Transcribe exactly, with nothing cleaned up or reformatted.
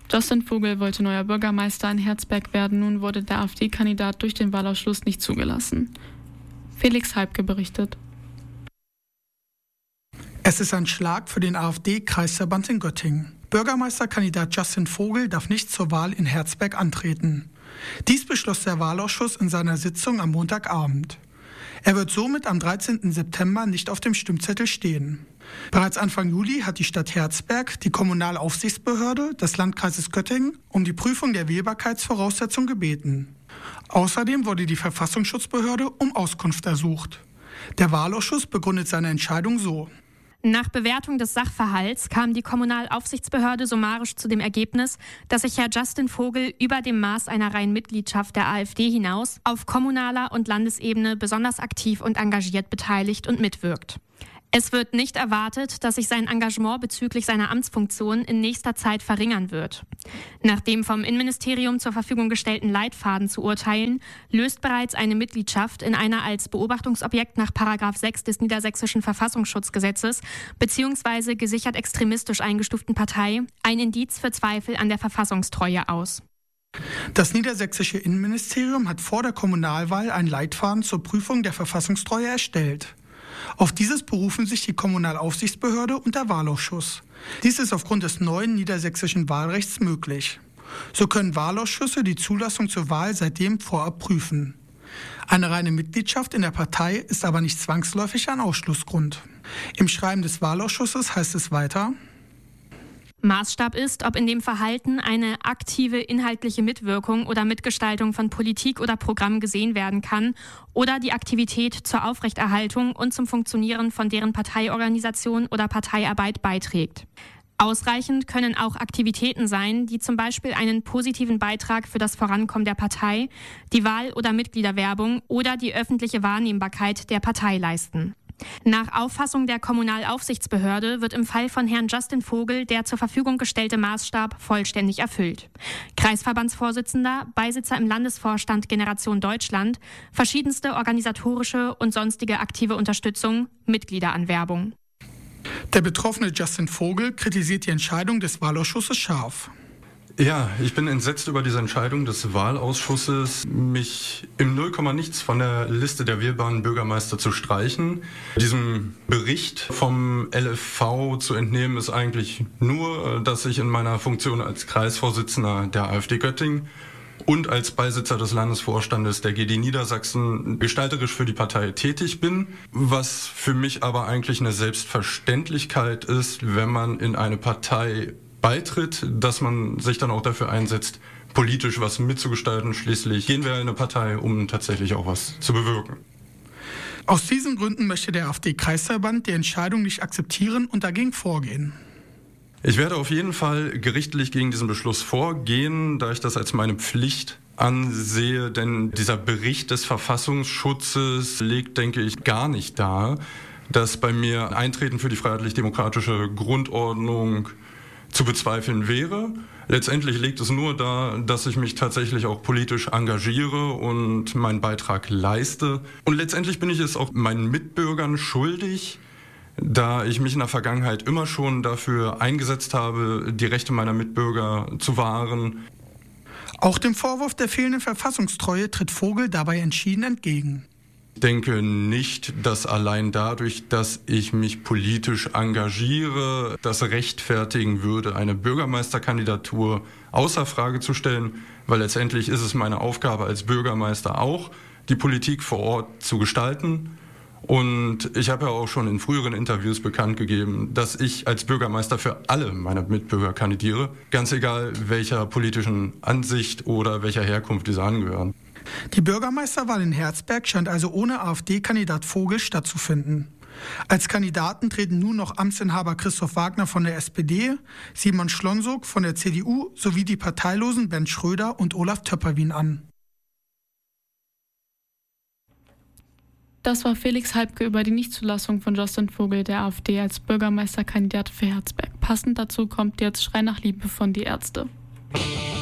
Justin Vogel wollte neuer Bürgermeister in Herzberg werden, nun wurde der AfD-Kandidat durch den Wahlausschuss nicht zugelassen. Felix Heibke berichtet. Es ist ein Schlag für den AfD-Kreisverband in Göttingen. Bürgermeisterkandidat Justin Vogel darf nicht zur Wahl in Herzberg antreten. Dies beschloss der Wahlausschuss in seiner Sitzung am Montagabend. Er wird somit am dreizehnten September nicht auf dem Stimmzettel stehen. Bereits Anfang Juli hat die Stadt Herzberg die Kommunalaufsichtsbehörde des Landkreises Göttingen um die Prüfung der Wählbarkeitsvoraussetzungen gebeten. Außerdem wurde die Verfassungsschutzbehörde um Auskunft ersucht. Der Wahlausschuss begründet seine Entscheidung so. Nach Bewertung des Sachverhalts kam die Kommunalaufsichtsbehörde summarisch zu dem Ergebnis, dass sich Herr Justin Vogel über dem Maß einer reinen Mitgliedschaft der AfD hinaus auf kommunaler und Landesebene besonders aktiv und engagiert beteiligt und mitwirkt. Es wird nicht erwartet, dass sich sein Engagement bezüglich seiner Amtsfunktion in nächster Zeit verringern wird. Nach dem vom Innenministerium zur Verfügung gestellten Leitfaden zu urteilen, löst bereits eine Mitgliedschaft in einer als Beobachtungsobjekt nach Paragraph sechs des Niedersächsischen Verfassungsschutzgesetzes bzw. gesichert extremistisch eingestuften Partei ein Indiz für Zweifel an der Verfassungstreue aus. Das niedersächsische Innenministerium hat vor der Kommunalwahl einen Leitfaden zur Prüfung der Verfassungstreue erstellt. Auf dieses berufen sich die Kommunalaufsichtsbehörde und der Wahlausschuss. Dies ist aufgrund des neuen niedersächsischen Wahlrechts möglich. So können Wahlausschüsse die Zulassung zur Wahl seitdem vorab prüfen. Eine reine Mitgliedschaft in der Partei ist aber nicht zwangsläufig ein Ausschlussgrund. Im Schreiben des Wahlausschusses heißt es weiter: Maßstab ist, ob in dem Verhalten eine aktive inhaltliche Mitwirkung oder Mitgestaltung von Politik oder Programm gesehen werden kann oder die Aktivität zur Aufrechterhaltung und zum Funktionieren von deren Parteiorganisation oder Parteiarbeit beiträgt. Ausreichend können auch Aktivitäten sein, die zum Beispiel einen positiven Beitrag für das Vorankommen der Partei, die Wahl- oder Mitgliederwerbung oder die öffentliche Wahrnehmbarkeit der Partei leisten. Nach Auffassung der Kommunalaufsichtsbehörde wird im Fall von Herrn Justin Vogel der zur Verfügung gestellte Maßstab vollständig erfüllt. Kreisverbandsvorsitzender, Beisitzer im Landesvorstand Generation Deutschland, verschiedenste organisatorische und sonstige aktive Unterstützung, Mitgliederanwerbung. Der betroffene Justin Vogel kritisiert die Entscheidung des Wahlausschusses scharf. Ja, ich bin entsetzt über diese Entscheidung des Wahlausschusses, mich im Nullkomma nichts von der Liste der wählbaren Bürgermeister zu streichen. Diesem Bericht vom L F V zu entnehmen ist eigentlich nur, dass ich in meiner Funktion als Kreisvorsitzender der AfD Göttingen und als Beisitzer des Landesvorstandes der G D Niedersachsen gestalterisch für die Partei tätig bin, was für mich aber eigentlich eine Selbstverständlichkeit ist, wenn man in eine Partei beitritt, dass man sich dann auch dafür einsetzt, politisch was mitzugestalten. Schließlich gehen wir in eine Partei, um tatsächlich auch was zu bewirken. Aus diesen Gründen möchte der AfD-Kreisverband die Entscheidung nicht akzeptieren und dagegen vorgehen. Ich werde auf jeden Fall gerichtlich gegen diesen Beschluss vorgehen, da ich das als meine Pflicht ansehe, denn dieser Bericht des Verfassungsschutzes legt, denke ich, gar nicht dar, dass bei mir ein Eintreten für die freiheitlich-demokratische Grundordnung zu bezweifeln wäre. Letztendlich liegt es nur da, dass ich mich tatsächlich auch politisch engagiere und meinen Beitrag leiste. Und letztendlich bin ich es auch meinen Mitbürgern schuldig, da ich mich in der Vergangenheit immer schon dafür eingesetzt habe, die Rechte meiner Mitbürger zu wahren. Auch dem Vorwurf der fehlenden Verfassungstreue tritt Vogel dabei entschieden entgegen. Ich denke nicht, dass allein dadurch, dass ich mich politisch engagiere, das rechtfertigen würde, eine Bürgermeisterkandidatur außer Frage zu stellen, weil letztendlich ist es meine Aufgabe als Bürgermeister auch, die Politik vor Ort zu gestalten. Und ich habe ja auch schon in früheren Interviews bekannt gegeben, dass ich als Bürgermeister für alle meine Mitbürger kandidiere, ganz egal welcher politischen Ansicht oder welcher Herkunft diese angehören. Die Bürgermeisterwahl in Herzberg scheint also ohne AfD-Kandidat Vogel stattzufinden. Als Kandidaten treten nun noch Amtsinhaber Christoph Wagner von der S P D, Simon Schlonsog von der C D U sowie die Parteilosen Bernd Schröder und Olaf Töpperwien an. Das war Felix Heibke über die Nichtzulassung von Justin Vogel der AfD als Bürgermeisterkandidat für Herzberg. Passend dazu kommt jetzt Schrei nach Liebe von Die Ärzte.